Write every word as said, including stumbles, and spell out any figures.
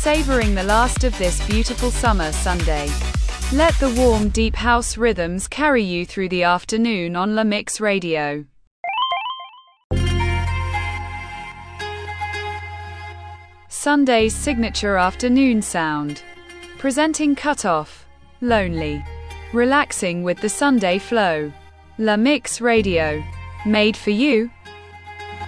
savoring the last of this beautiful summer Sunday. Let the warm, deep house rhythms carry you through the afternoon on La Mix Radio. Sunday's signature afternoon sound. Presenting Cut Off, Lonely. Relaxing with the Sunday flow. La Mix Radio. Made for you,